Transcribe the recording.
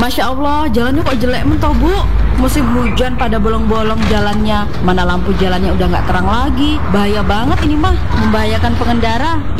Masya Allah, jalannya kok jelek mentoh Bu. Musim hujan pada bolong-bolong jalannya. Mana lampu jalannya udah nggak terang lagi. Bahaya banget ini mah, membahayakan pengendara.